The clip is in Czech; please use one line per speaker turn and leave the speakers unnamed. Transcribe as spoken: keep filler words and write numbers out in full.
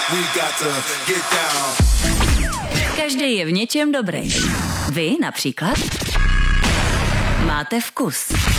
Každý je v něčem dobrý. Vy například máte vkus.